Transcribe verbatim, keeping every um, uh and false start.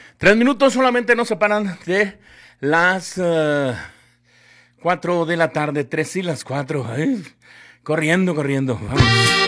Tres minutos solamente nos separan de las uh, cuatro de la tarde. Tres y las cuatro. Ay, corriendo, corriendo. Vamos.